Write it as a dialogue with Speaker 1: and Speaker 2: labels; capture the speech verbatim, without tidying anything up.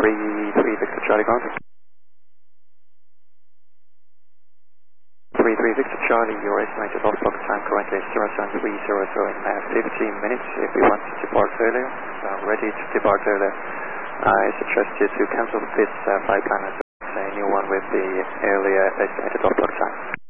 Speaker 1: three three Victor Charlie ground. three three Victor Charlie, your estimated lost block time currently is zero seven three zero zero in uh, fifteen minutes. If you want to depart earlier, so ready to depart earlier, I suggest you to cancel this uh, flight plan and a new one with the earlier estimated lost block time.